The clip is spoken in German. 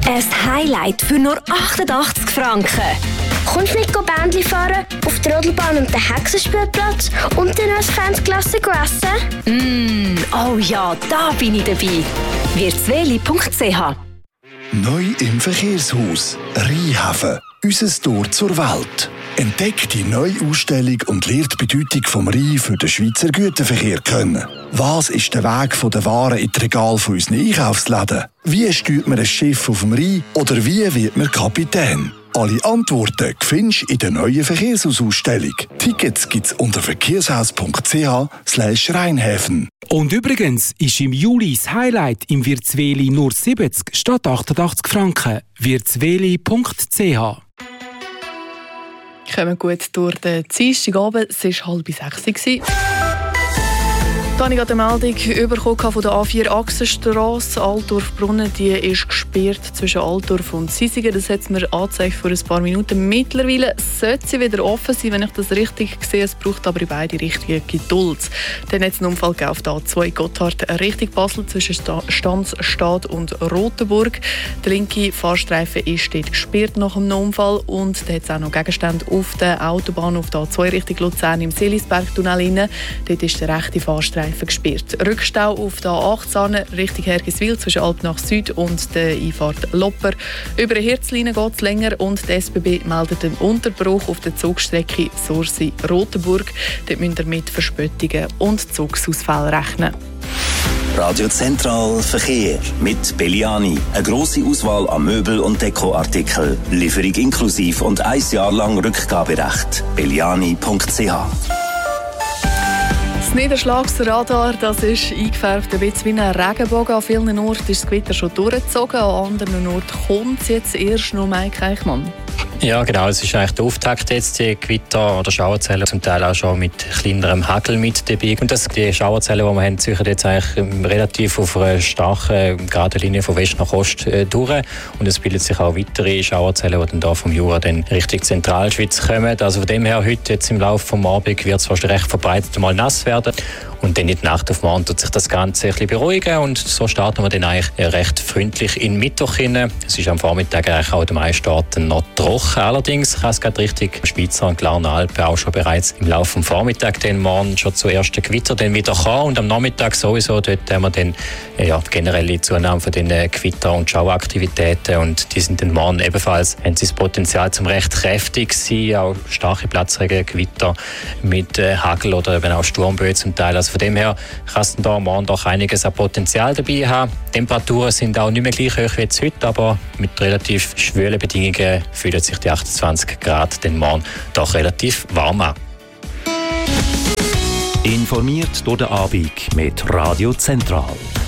Ein Highlight für nur 88 Franken. Kommst du mit Bändli fahren, auf der Rodelbahn und den Hexenspielplatz und dann als Fansklasse essen? Oh ja, da bin ich dabei. wirtsweli.ch. Neu im Verkehrshaus Rheinhafen. Unser Tor zur Welt. Entdeckt die neue Ausstellung und lernt die Bedeutung vom Rhein für den Schweizer Güterverkehr kennen. Was ist der Weg von der Waren in die Regale von unseren Einkaufsläden? Wie steuert man ein Schiff auf dem Rhein oder wie wird man Kapitän? Alle Antworten findest du in der neuen Verkehrshausausstellung. Tickets gibt's unter verkehrshaus.ch/Rheinhäfen. Und übrigens ist im Juli das Highlight im Wirtsweli nur 70 statt 88 Franken. wirtsweli.ch. Kommen gut durch den Dienstagabend. Es war 5:30. Da habe ich eine Meldung bekommen von der A4-Achsenstrasse. Altdorf-Brunnen, die ist gesperrt zwischen Altdorf und Sisigen. Das hat mir angezeigt vor ein paar Minuten. Mittlerweile sollte sie wieder offen sein, wenn ich das richtig sehe. Es braucht aber in beide Richtungen Geduld. Dann hat es einen Unfall auf der A2 Gotthard Richtung Basel zwischen Stanzstadt und Rotenburg. Der linke Fahrstreifen ist dort gesperrt nach einem Unfall. Und da hat es auch noch Gegenstände auf der Autobahn auf der A2 Richtung Luzern im Seelisbergtunnel. Dort ist der rechte Fahrstreifen gesperrt. Rückstau auf der A18 Richtung Hergiswil zwischen Alpnach Süd und der Einfahrt Lopper. Über eine Hirzlinie geht es länger und die SBB meldet einen Unterbruch auf der Zugstrecke Sursi-Rotenburg. Dort müsst ihr mit Verspätungen und Zugsausfällen rechnen. Radio Zentral Verkehr mit Belliani. Eine grosse Auswahl an Möbel- und Dekoartikeln. Lieferung inklusiv und 1 Jahr lang Rückgaberecht. Belliani.ch. Das Niederschlagsradar, das ist eingefärbt ein bisschen wie ein Regenbogen. An vielen Orten ist das Gewitter schon durchgezogen, an anderen Orten kommt es jetzt erst noch. Mike Eichmann. Ja, genau. Es ist eigentlich der Auftakt jetzt, die Gewitter- oder Schauerzellen, zum Teil auch schon mit kleinerem Hagel mit dabei. Und die Schauerzellen, die wir haben, ziehen jetzt eigentlich relativ auf einer starken geraden Linie von West nach Ost durch. Und es bilden sich auch weitere Schauerzellen, die dann hier vom Jura dann Richtung Zentralschweiz kommen. Also von dem her, heute jetzt im Laufe des Abends wird es fast recht verbreitet mal nass werden. Und dann in die Nacht auf morgen tut sich das Ganze ein bisschen beruhigen. Und so starten wir dann eigentlich recht freundlich in den Mittwoch hinein. Es ist am Vormittag eigentlich auch den meisten Orten noch trocken. Allerdings kann es gerade Richtung Schweizer und Glarner Alpen auch schon bereits im Laufe des Vormittags dann morgen schon zu ersten Gewitter dann wieder kommen. Und am Nachmittag sowieso, dort haben wir dann generelle Zunahme von den Gewitter- und Schauaktivitäten. Und die sind dann morgen ebenfalls, haben sie das Potenzial zum recht kräftig sein, auch starke Platzregen, Gewitter mit Hagel oder eben auch Sturmböen zum Teil. Also von dem her kann es da morgen doch einiges an Potenzial dabei haben. Die Temperaturen sind auch nicht mehr gleich hoch wie jetzt heute, aber mit relativ schwülen Bedingungen fühlen sich die 28 Grad den morgen doch relativ warm an. Informiert durch den Abend mit Radio Zentral.